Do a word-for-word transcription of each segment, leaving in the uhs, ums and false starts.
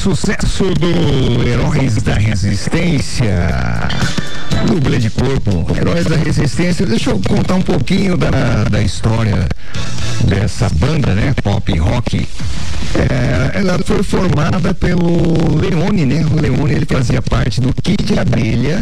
sucesso do Heróis da Resistência. Dublê de corpo, Heróis da Resistência. Deixa eu contar um pouquinho da, da história dessa banda, né? Pop rock. É, ela foi formada pelo Leone, né? O Leone, ele fazia parte do Kid Abelha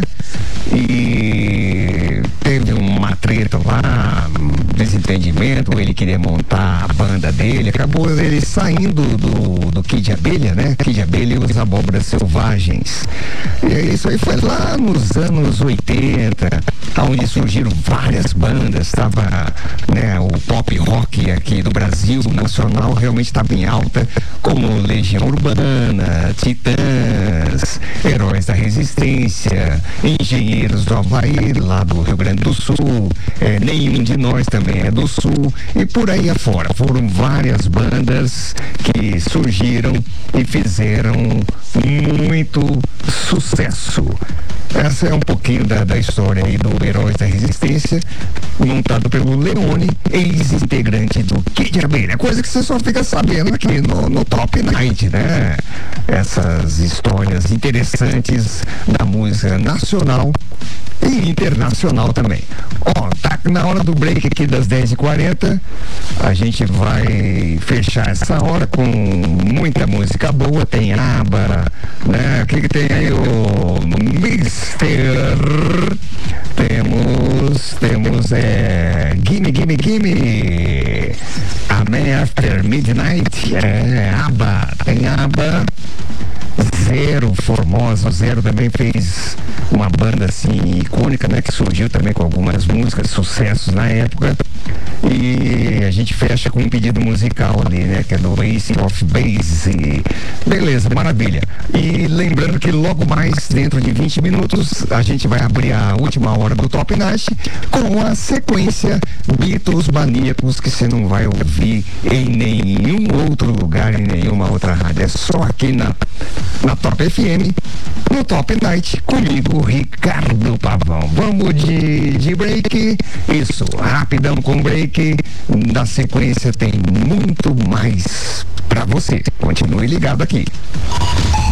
e teve uma treta lá, um desentendimento, ele queria montar a banda dele, acabou ele saindo do, do Kid Abelha, né? Kid Abelha e os Abóboras Selvagens. E isso aí foi lá nos anos oitenta, onde surgiram várias bandas, estava, né, o pop rock aqui do Brasil, nacional, realmente estava em alta, como Legião Urbana, Titãs, Heróis da Resistência, Engenheiros do Havaí, lá do Rio Grande do Sul, é, Nenhum de Nós também é do Sul, e por aí afora. Foram várias bandas que surgiram e fizeram muito sucesso. Essa é um pouquinho da, da história aí do Heróis da Resistência, montado pelo Leone, ex-integrante do Kid Abelha. Coisa que você só fica sabendo aqui no, no Top Night, né? Essas histórias interessantes da música nacional e internacional também. Ó, tá na hora do break aqui das dez e quarenta. A gente vai fechar essa hora com muita música boa. Tem ABBA, né? O que que tem aí? O Mister Temos, temos, é... Gimme, Gimme, Gimme. A Man After Midnight. É, ABBA. Tem ABBA. Zero, Formosa. Zero também fez uma banda assim icônica, né? Que surgiu também com algumas músicas, sucessos na época. E a gente fecha com um pedido musical ali, né? Que é do Ace of Base. Beleza, maravilha. E lembrando que logo mais, dentro de vinte minutos, a gente vai abrir a última hora do Top Night com a sequência Beatles Maníacos, que você não vai ouvir em nenhum outro lugar, em nenhuma outra rádio. É só aqui na na Top F M, no Top Night, comigo, Ricardo Pavão. Vamos de, de break, isso, rapidão com break. Na sequência tem muito mais pra você. Continue ligado aqui.